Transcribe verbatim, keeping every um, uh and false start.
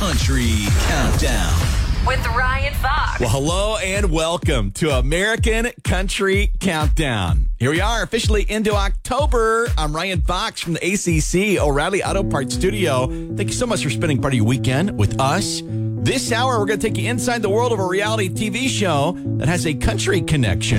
Country Countdown with Ryan Fox. Well, hello and welcome to American Country Countdown. Here we are, officially into October. I'm Ryan Fox from the A C C O'Reilly Auto Parts Studio. Thank you so much for spending part of your weekend with us. This hour, we're going to take you inside the world of a reality T V show that has a country connection.